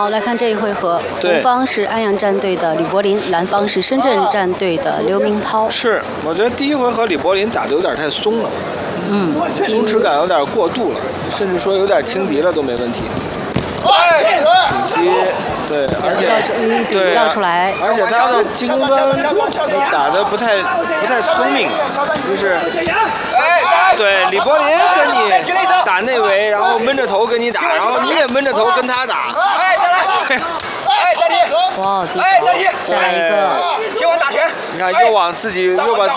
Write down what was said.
好，来看这一回合，红方是安阳战队的李柏林，蓝方是深圳战队的刘明涛。 是，我觉得第一回合李柏林打得有点太松了，松弛感有点过度了，甚至说有点轻敌了都没问题。顶击，对，而且绕出来， 而且他的进攻端打得不太聪明，就是对李柏林跟你打内围，然后闷着头跟你打，然后你也闷着头跟他打。 哇，再来一个， 你看又把自己